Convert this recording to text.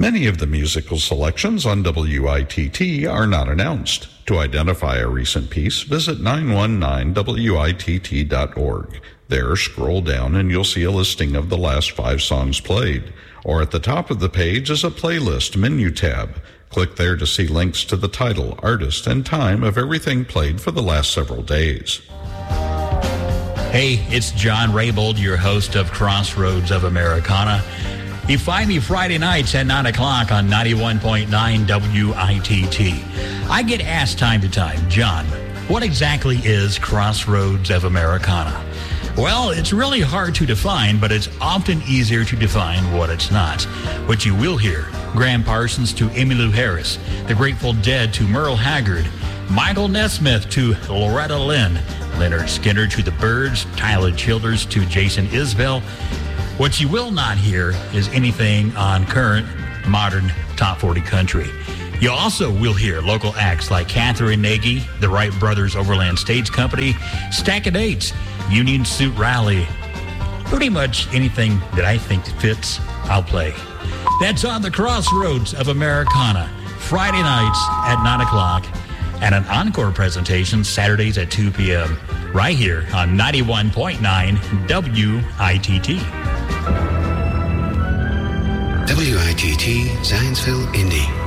Many of the musical selections on WITT are not announced. To identify a recent piece, visit 919witt.org. There, scroll down and you'll see a listing of the last 5 songs played. Or at the top of the page is a playlist menu tab. Click there to see links to the title, artist, and time of everything played for the last several days. Hey, it's John Raybould, your host of Crossroads of Americana. You find me Friday nights at 9 o'clock on 91.9 WITT. I get asked time to time, John, what exactly is Crossroads of Americana? Well, it's really hard to define, but it's often easier to define what it's not. What you will hear, Graham Parsons to Emmylou Harris, The Grateful Dead to Merle Haggard, Michael Nesmith to Loretta Lynn, Leonard Skinner to The Byrds, Tyler Childers to Jason Isbell. What you will not hear is anything on current, modern Top 40 country. You also will hear local acts like Catherine Nagy, the Wright Brothers Overland Stage Company, Stack of Dates, Union Suit Rally. Pretty much anything that I think fits, I'll play. That's on the Crossroads of Americana, Friday nights at 9 o'clock, and an encore presentation Saturdays at 2 p.m. right here on 91.9 WITT. WITT Zionsville, Indy.